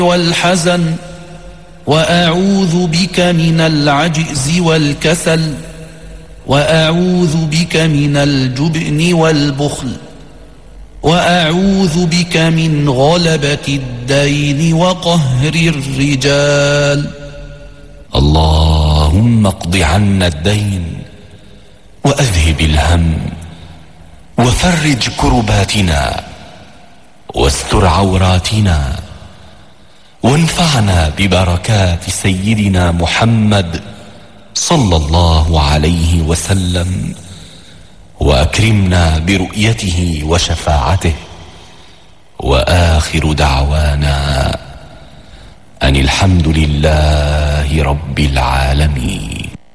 والحزن، وأعوذ بك من العجز والكسل، وأعوذ بك من الجبن والبخل، وأعوذ بك من غلبة الدين وقهر الرجال. اللهم اقض عنا الدين وأذهب الهم وفرج كرباتنا واستر عوراتنا، وانفعنا ببركات سيدنا محمد صلى الله عليه وسلم، وأكرمنا برؤيته وشفاعته. وآخر دعوانا أن الحمد لله رب العالمين.